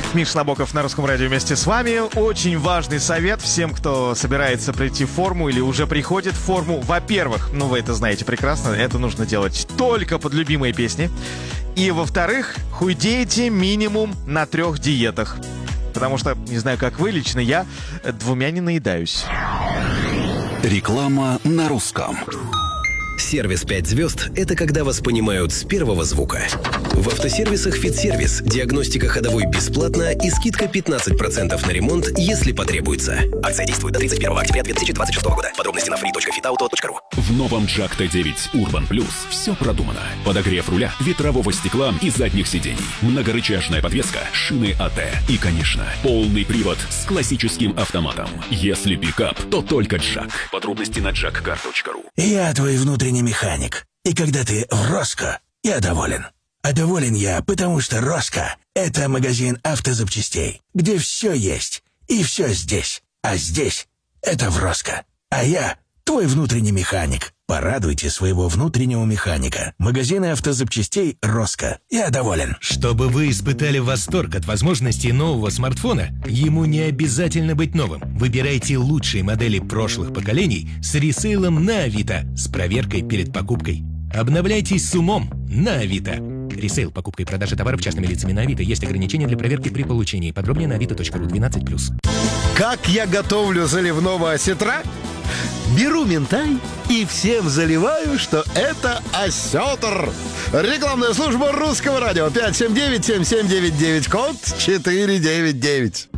Миша Набоков на Русском радио вместе с вами. Очень важный совет всем, кто собирается прийти в форму или уже приходит в форму. Во-первых, вы это знаете прекрасно, это нужно делать только под любимые песни. И во-вторых, худейте минимум на 3 диетах. Потому что, не знаю, как вы, лично я 2 не наедаюсь. Реклама на русском. Сервис 5 звезд – это когда вас понимают с первого звука. В автосервисах «Фитсервис» диагностика ходовой бесплатно и скидка 15% на ремонт, если потребуется. Акция действует до 31 октября 2026 года. Подробности на free.fitauto.ru. В новом JAG T9 Urban Plus все продумано. Подогрев руля, ветрового стекла и задних сидений, многорычажная подвеска, шины АТ и, конечно, полный привод с классическим автоматом. Если пикап, то только JAG. Подробности на jagcar.ru. Я твой внутренний механик. И когда ты в Роско, я доволен. А доволен я, потому что Роско – это магазин автозапчастей, где все есть и все здесь. А здесь – это в Роско. А я – твой внутренний механик. Порадуйте своего внутреннего механика. Магазины автозапчастей Роско. Я доволен. Чтобы вы испытали восторг от возможностей нового смартфона, ему не обязательно быть новым. Выбирайте лучшие модели прошлых поколений с ресейлом на Авито с проверкой перед покупкой. Обновляйтесь с умом на Авито. Ресейл, покупка и продажа товаров частными лицами на Авито. Есть ограничения для проверки при получении. Подробнее на avito.ru 12+. Как я готовлю заливного осетра? Беру минтай и всем заливаю, что это осетр. Рекламная служба Русского радио 579-7799, код 499.